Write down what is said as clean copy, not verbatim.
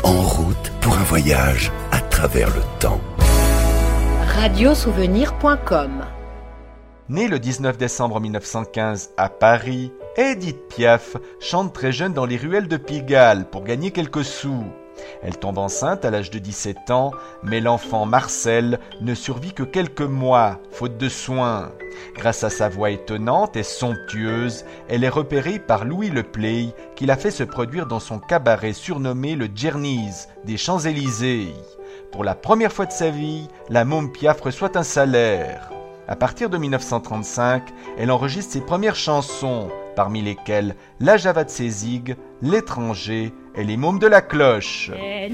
en route pour un voyage à travers le temps. Radiosouvenir.com. Née le 19 décembre 1915 à Paris, Édith Piaf chante très jeune dans les ruelles de Pigalle pour gagner quelques sous. Elle tombe enceinte à l'âge de 17 ans, mais l'enfant Marcel ne survit que quelques mois, faute de soins. Grâce à sa voix étonnante et somptueuse, elle est repérée par Louis Le Play, qui l'a fait se produire dans son cabaret surnommé le Djerniz des Champs-Élysées. Pour la première fois de sa vie, la môme Piaf reçoit un salaire. À partir de 1935, elle enregistre ses premières chansons, parmi lesquelles La Java de Sézig, L'étranger et Les mômes de la cloche.